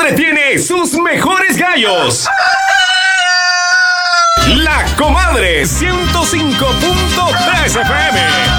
siempre tiene sus mejores gallos. La Comadre 105.3 FM.